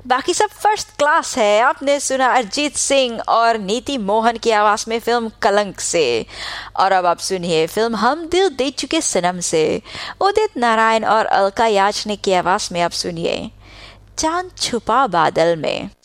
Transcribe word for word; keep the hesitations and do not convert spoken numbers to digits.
बाकी सब first class है। आपने सुना अरिजीत सिंह और नीति मोहन की आवाज में फिल्म कलंक से। और अब आप सुनिए फिल्म हम दिल दे चुके सनम से। उदित नारायण और अलका याग्निक की आवाज में आप सुनिए चांद छुपा बादल में।